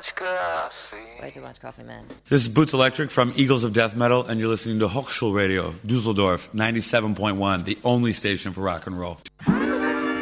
much coffee. Way too much coffee, man. This is Boots Electric from Eagles of Death Metal, and you're listening to Hochschul Radio, Dusseldorf, 97.1, the only station for rock and roll.